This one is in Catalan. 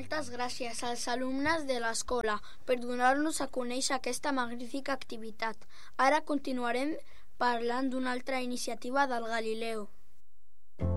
Moltes gràcies als alumnes de l'escola per donar-nos a conèixer aquesta magnífica activitat. Ara continuarem parlant d'una altra iniciativa del Galileu.